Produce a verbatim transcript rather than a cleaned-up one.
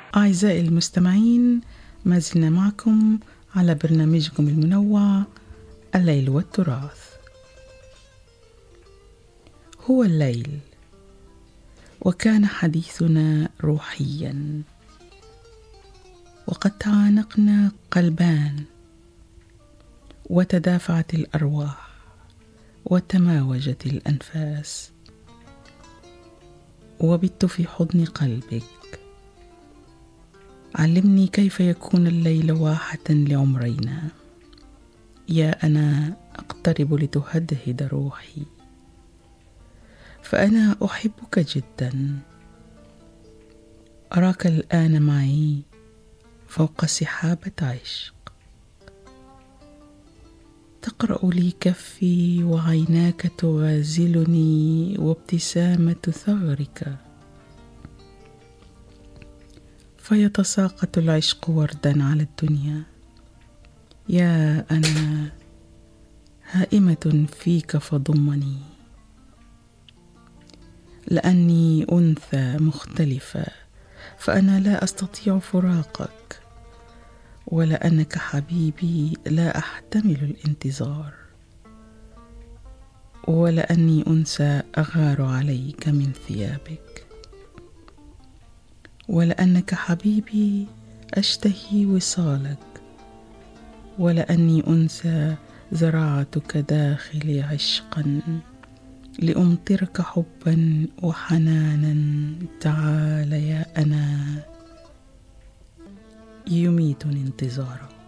أعزائي المستمعين، ما زلنا معكم على برنامجكم المنوع الليل والتراث. هو الليل، وكان حديثنا روحيا، وقد تعانقنا قلبان، وتدافعت الأرواح، وتماوجت الأنفاس، وبت في حضن قلبك. علمني كيف يكون الليل واحة لعمرينا، يا أنا أقترب لتهدهد روحي، فأنا أحبك جدا. أراك الآن معي فوق سحابة عشق، تقرأ لي كفي وعيناك تغازلني، وابتسامة ثغرك، فيتساقط العشق وردا على الدنيا. يا أنا هائمة فيك فضمني، لأني أنثى مختلفة، فأنا لا أستطيع فراقك، ولأنك حبيبي لا أحتمل الانتظار، ولأني أنثى أغار عليك من ثيابك، ولأنك حبيبي أشتهي وصالك، ولأني أنثى زرعتك داخلي عشقا، لأمطرك حبا وحنانا. تعال يا أنا، يميتني انتظارك.